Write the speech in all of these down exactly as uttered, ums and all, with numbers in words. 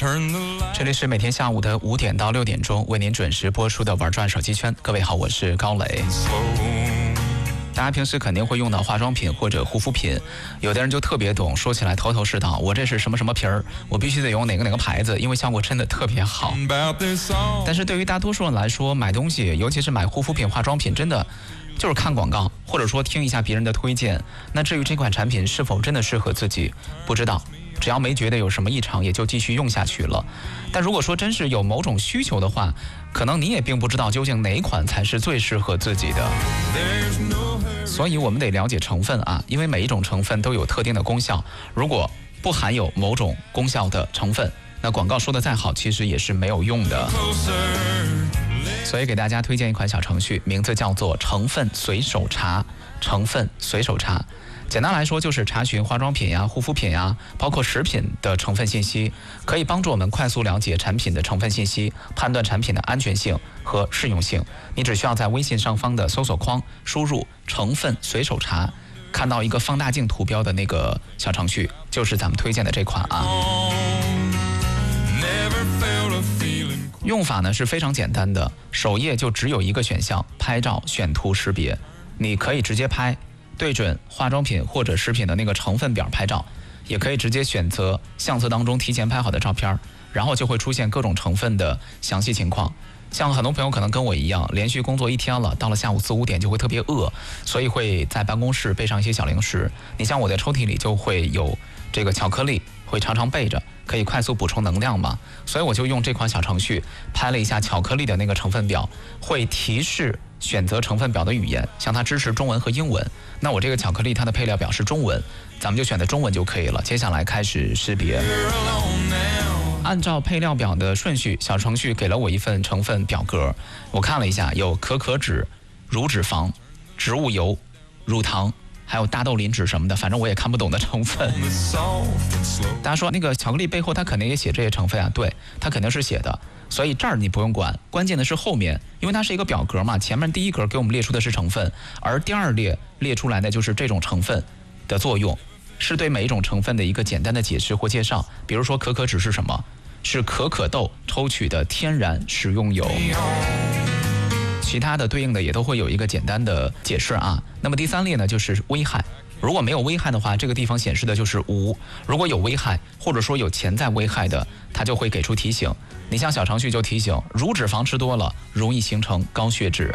这里是每天下午的五点到六点钟为您准时播出的玩转手机圈。各位好，我是高磊。大家平时肯定会用到化妆品或者护肤品，有的人就特别懂，说起来头头是道，我这是什么什么瓶儿，我必须得用哪个哪个牌子，因为效果真的特别好。但是对于大多数人来说，买东西尤其是买护肤品化妆品，真的就是看广告，或者说听一下别人的推荐。那至于这款产品是否真的适合自己，不知道，只要没觉得有什么异常，也就继续用下去了。但如果说真是有某种需求的话，可能你也并不知道究竟哪款才是最适合自己的。所以我们得了解成分啊，因为每一种成分都有特定的功效，如果不含有某种功效的成分，那广告说的再好，其实也是没有用的。所以给大家推荐一款小程序，名字叫做成分随手查。成分随手查，简单来说就是查询化妆品呀、护肤品呀，包括食品的成分信息，可以帮助我们快速了解产品的成分信息，判断产品的安全性和适用性。你只需要在微信上方的搜索框输入成分随手查，看到一个放大镜图标的那个小程序，就是咱们推荐的这款啊。用法呢是非常简单的，首页就只有一个选项，拍照选图识别。你可以直接拍对准化妆品或者食品的那个成分表拍照，也可以直接选择相册当中提前拍好的照片，然后就会出现各种成分的详细情况。像很多朋友可能跟我一样，连续工作一天了，到了下午四五点就会特别饿，所以会在办公室备上一些小零食。你像我的抽屉里就会有这个巧克力，会常常备着，可以快速补充能量嘛。所以我就用这款小程序拍了一下巧克力的那个成分表，会提示选择成分表的语言，像它支持中文和英文，那我这个巧克力它的配料表是中文，咱们就选择中文就可以了。接下来开始识别，按照配料表的顺序，小程序给了我一份成分表格，我看了一下，有可可脂、乳脂肪、植物油、乳糖，还有大豆磷脂什么的，反正我也看不懂的成分。大家说那个巧克力背后它肯定也写这些成分啊，对，它肯定是写的，所以这儿你不用管，关键的是后面，因为它是一个表格嘛，前面第一格给我们列出的是成分，而第二列列出来的就是这种成分的作用，是对每一种成分的一个简单的解释或介绍。比如说可可脂是什么？是可可豆抽取的天然食用油。其他的对应的也都会有一个简单的解释啊。那么第三列呢，就是危害。如果没有危害的话，这个地方显示的就是无；如果有危害，或者说有潜在危害的，它就会给出提醒。你像小程序就提醒，乳脂肪吃多了容易形成高血脂。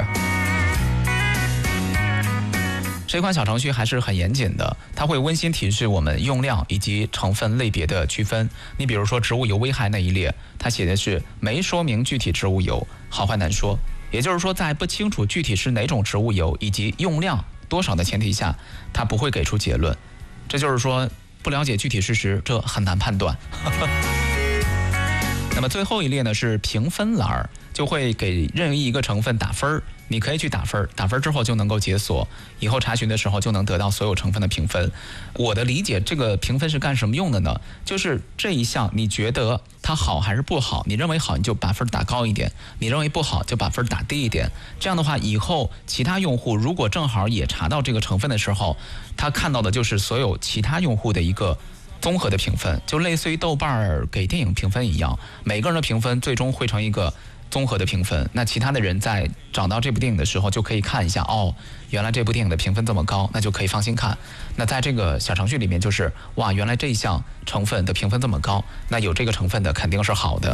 这款小程序还是很严谨的，它会温馨提示我们用量以及成分类别的区分。你比如说植物油危害那一列，它写的是没说明具体植物油，好坏难说。也就是说，在不清楚具体是哪种植物油以及用量多少的前提下，它不会给出结论。这就是说，不了解具体事实，这很难判断。那么最后一列呢是评分栏，就会给任意一个成分打分，你可以去打分，打分之后就能够解锁，以后查询的时候就能得到所有成分的评分。我的理解，这个评分是干什么用的呢？就是这一项你觉得它好还是不好，你认为好你就把分打高一点，你认为不好就把分打低一点。这样的话，以后其他用户如果正好也查到这个成分的时候，他看到的就是所有其他用户的一个综合的评分，就类似于豆瓣给电影评分一样，每个人的评分最终汇成一个综合的评分。那其他的人在找到这部电影的时候，就可以看一下，哦，原来这部电影的评分这么高，那就可以放心看。那在这个小程序里面，就是哇，原来这一项成分的评分这么高，那有这个成分的肯定是好的。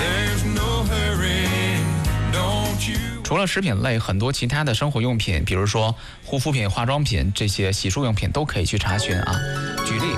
除了食品类，很多其他的生活用品，比如说护肤品、化妆品这些洗漱用品都可以去查询啊。举例，